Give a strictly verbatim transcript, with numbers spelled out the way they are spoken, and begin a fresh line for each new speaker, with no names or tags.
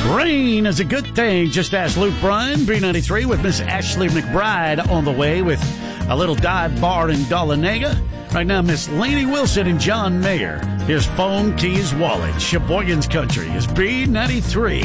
Rain is a good thing. Just ask Luke Bryan, B ninety-three, with Miss Ashley McBride on the way with a little dive bar in Dahlonega. Right now, Miss Lainey Wilson and John Mayer. Here's Phone Keys Wallet. Sheboygan's Country is B ninety-three.